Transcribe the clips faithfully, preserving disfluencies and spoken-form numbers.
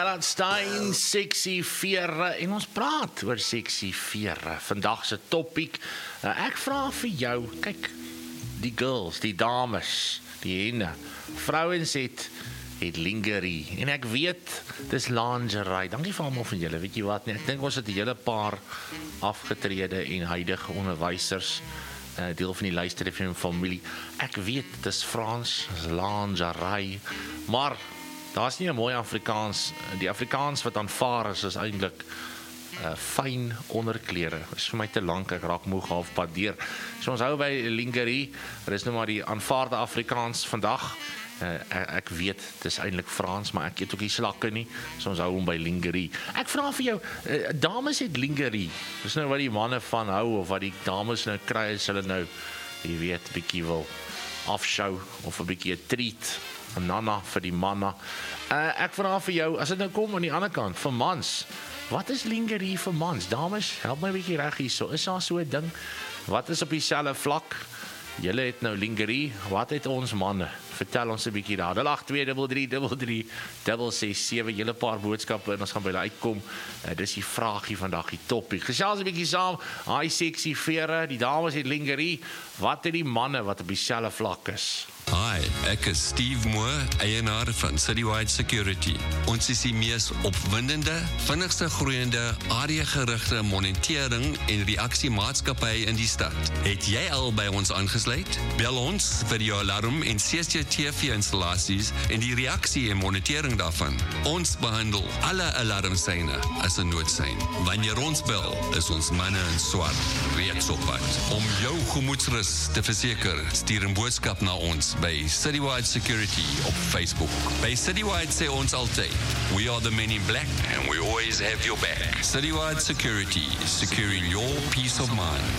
Gerard Stein, sexy vere, en ons praat oor sexy vere. Vandag se topiek, uh, ek vra vir jou, kyk, die girls, die dames, die henne, vrouens het, het lingerie, en ek weet, dis lingerie, dankie vir almal van julle, weet jy wat nie, ek dink ons het 'n hele paar afgetrede en huidige onderwysers, uh, deel van die luister van my familie, ek weet, dis Frans, lingerie, maar, daar's nie 'n mooi Afrikaans, die Afrikaans wat aanvaar is, is eintlik uh, fyn onderklere. Dit is vir my te lank, ek raak moeg halfpad deur. So ons hou by lingerie, dit is nou maar die aanvaarde Afrikaans vandag. Uh, ek, ek weet, dit is eintlik Frans, maar ek eet ook nie slakke nie, so ons hou hom by lingerie. Ek vra vir jou, uh, dames het lingerie, dis nou wat die manne van hou, of wat die dames nou kry, as hulle nou, jy weet, bietjie wil afshow, of 'n bietjie 'n treat, 'n nana vir die manna. Uh, ek vra vir jou, as dit nou kom aan die ander kant, vir mans, wat is lingerie vir mans? Dames, help my 'n bietjie reg hierso, is daar so 'n ding? Wat is op dieselfde vlak? Julle het nou lingerie, wat het ons manne? Vertel ons 'n bietjie daar. nul agt twee drie drie drie drie ses ses sewe, julle paar boodskappe en ons gaan by hulle uitkom. Uh, dis die vraagie vandag, die topiek. Gesels 'n bietjie saam. Hi sexy vere, die dames het lingerie. Wat het die manne wat op dieselfde vlak is? Hi, ek is Steve Moore, eienaar van Citywide Security. Ons is die mees opwindende, vinnigste groeiende, areagerigte monitering en reaksiemaatskappy in die stad. Het jy al by ons aangesluit? Bel ons vir jou alarm en C C T V-installasies en die reaksie en monitering daarvan. Ons behandel alle alarmsyne as 'n noodsein. Wanneer ons bel, is ons manne in swart reeds op pad. Om jou gemoedsrus te verseker, stuur 'n boodskap na ons by Citywide Security op Facebook. By Citywide sê ons altyd, we are the men in black and we always have your back. Citywide Security, securing your peace of mind.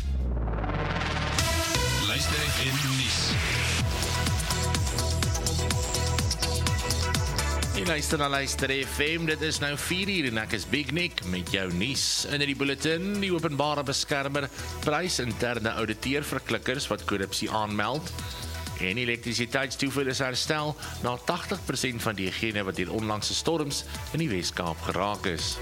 Luister in nuus. Jy luister na Luister F M, dit is nou vier uur en ek is Big Nick met jou nuus. In die bulletin, die openbare beskermer prys interne ouditeur vir klikkers wat korrupsie aanmeld. En elektrisiteitstoevoerders herstel na tagtig persent van diegene wat deur onlangse storms in die Wes-Kaap geraak is.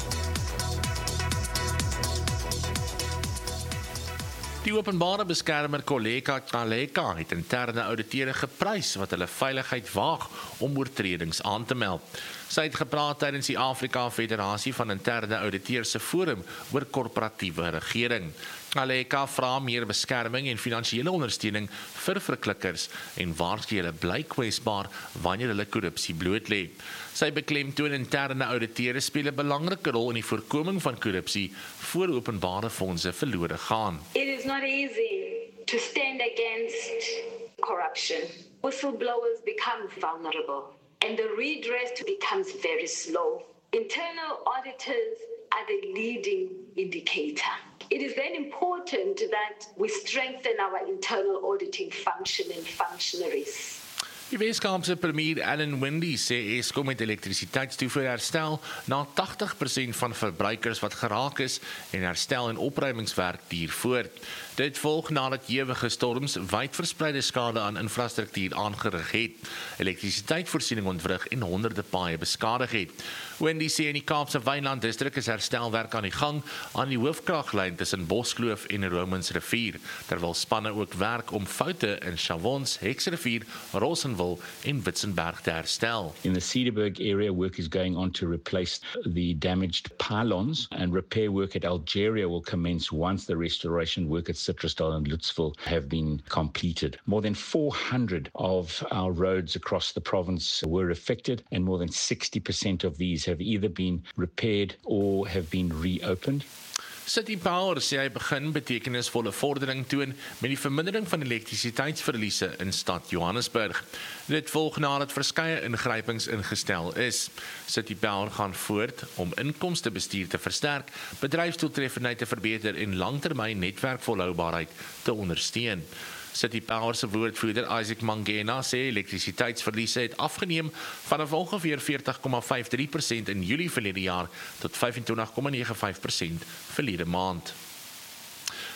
Die openbare beskermer Koleka Kaleka het interne ouditeure geprys wat hulle veiligheid waag om oortredings aan te meld. Sy het gepraat tydens die Afrika Federasie van Interne Auditeurs se forum oor korporatiewe regering. Kaleka vra meer beskerming en finansiële ondersteuning vir verklikkers en waarsku hulle bly kwesbaar wanneer hulle korrupsie bloot lê. Sy beklemtoon interne auditeure speel 'n belangrike rol in die voorkoming van korrupsie voor openbare fondse verlore gaan. It is not easy to stand against corruption. Whistleblowers become vulnerable and the redress becomes very slow. Internal auditors are the leading indicator. It is then important that we strengthen our internal auditing function and functionaries. Die Weskaapse premier Alan Windey sê Eskom het elektrisiteitstoevoer herstel na tagtig persent van verbruikers wat geraak is en herstel en opruimingswerk duur voort. Dit volg nadat ewige storms wydverspreide skade aan infrastruktuur aangerig het, elektrisiteitsvoorsiening ontwrig en honderde paaie beskadig het. Windey sê in die Kaapse Wynland distrik is herstelwerk aan die gang aan die hoofkraglyn tussen Boskloof en Romansrivier, terwyl spanne ook werk om foute in Chavons, Heksrivier, Rossenwil en Witzenberg te herstel. In the Cedarburg area, work is going on to replace the damaged pylons, and repair work at Algeria will commence once the restoration work at Citrusdal and Lutzville have been completed. More than four hundred of our roads across the province were affected, and more than sixty percent of these have either been repaired or have been reopened. City Power sê hy begin betekenisvolle vordering toon met die vermindering van elektrisiteitsverliese in stad Johannesburg. Dit volg nadat verskeie ingrypings ingestel is. City Power gaan voort om inkomstebestuur te versterk, bedryfsdoeltreffendheid te verbeter en langtermyn netwerkvolhoubaarheid te ondersteun. City Power se woordvoerder Isaac Mangena sê elektrisiteitsverliese het afgeneem vanaf ongeveer veertig komma vyf drie persent in Julie verlede jaar tot vyf en twintig komma nege vyf persent verlede maand.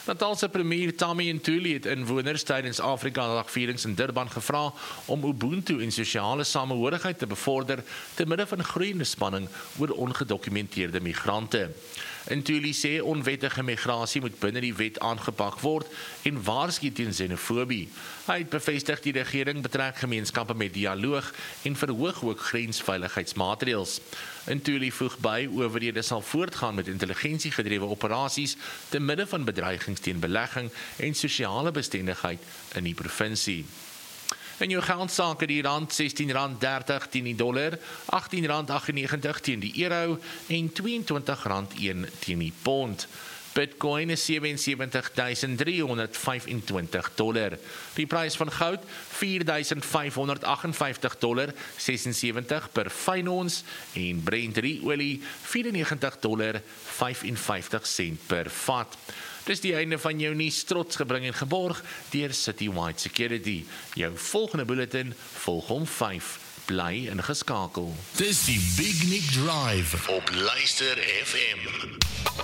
Natalse premier Tammy Ntuli het inwoners tydens Afrika-dagvierings in Durban gevra om Ubuntu en sosiale samehorigheid te bevorder te midde van groeiende spanning oor ongedokumenteerde migrante. Ntuli sê onwettige migrasie moet binne die wet aangepak word en waarsku teen xenofobie. Hy het bevestig die regering betrek gemeenskappe met dialoog en verhoog ook grensveiligheidsmaatreëls. Ntuli voeg by owerhede sal voortgaan met intelligensiegedrewe operasies te midde van bedreigings teen belegging en sosiale bestendigheid in die provinsie. In jou geldsake die rand sestien rand dertig teen die dollar, agttien rand agtennegentig teen die euro en tweeëntwintig rand een teen die pond. Bitcoin is sewe en sewentig duisend drie honderd vyfentwintig dollar. Die prys van goud vier duisend vyf honderd agt en vyftig dollar ses en sewentig per fyn ons en Brent olie vyf en negentig dollar vyf en vyftig sent per vat. Dis die einde van jou nuus, trots gebring en geborg deur Citywide Security. Jou volgende bulletin volg om vyf. Bly ingeskakel. Dis die Big Nick Drive op Luister F M.